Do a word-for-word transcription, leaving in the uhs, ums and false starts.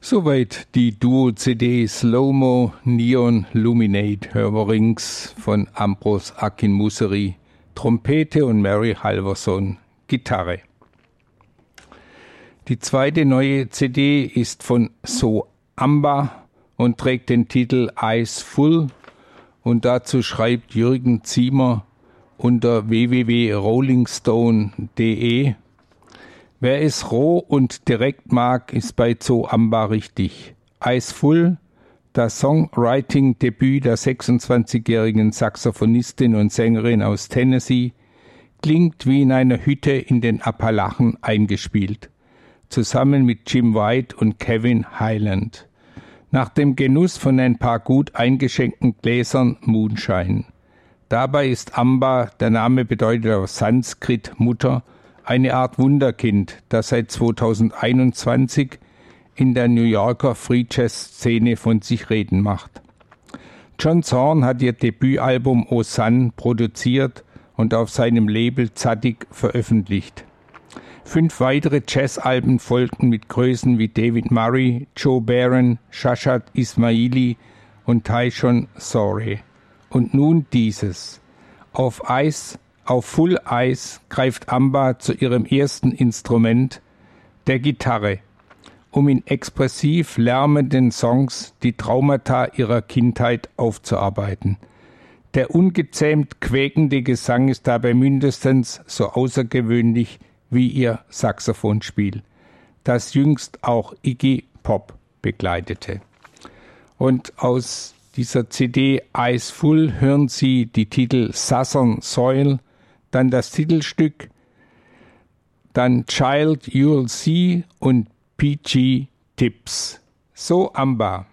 Soweit die Duo-C D Slow-Mo Neon Luminate Hörverings von Ambros Akinmuseri, Trompete und Mary Halverson, Gitarre. Die zweite neue C D ist von So Amba und trägt den Titel Eyes Full und dazu schreibt Jürgen Ziemer unter w w w punkt rolling stone punkt d e: Wer es roh und direkt mag, ist bei So Amba richtig. Eyes Full, das Songwriting-Debüt der sechsundzwanzigjährigen Saxophonistin und Sängerin aus Tennessee, klingt wie in einer Hütte in den Appalachen eingespielt, zusammen mit Jim White und Kevin Hyland. Nach dem Genuss von ein paar gut eingeschenkten Gläsern Moonshine. Dabei ist Amba, der Name bedeutet auf Sanskrit Mutter, eine Art Wunderkind, das seit zweitausendeinundzwanzig in der New Yorker Free Jazz Szene von sich reden macht. John Zorn hat ihr Debütalbum O Sun produziert und auf seinem Label Tzadik veröffentlicht. Fünf weitere Jazzalben folgten mit Größen wie David Murray, Joe Baron, Shashat Ismaili und Tyshon Sore. Und nun dieses. Auf Eis, auf Full Eis greift Amba zu ihrem ersten Instrument, der Gitarre, um in expressiv lärmenden Songs die Traumata ihrer Kindheit aufzuarbeiten. Der ungezähmt quäkende Gesang ist dabei mindestens so außergewöhnlich wie ihr Saxophonspiel, das jüngst auch Iggy Pop begleitete. Und aus dieser C D Eyes Full hören Sie die Titel Southern Soil, dann das Titelstück, dann Child You'll See und P G Tips. So Amba.